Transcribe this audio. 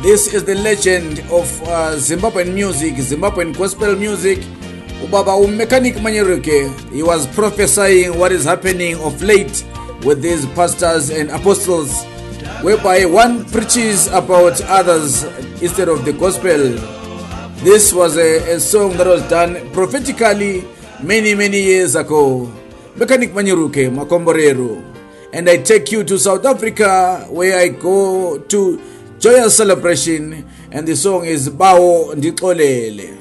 This is the legend of Zimbabwean music, Zimbabwean gospel music. Ubaba Mechanic Manyeruke, he was prophesying what is happening of late with these pastors and apostles, whereby one preaches about others instead of the gospel. This was a song that was done prophetically many years ago. Mechanic Manyeruke, Makomborero. And I take you to South Africa, where I go to joyous celebration, and the song is Bawo Ndikolele.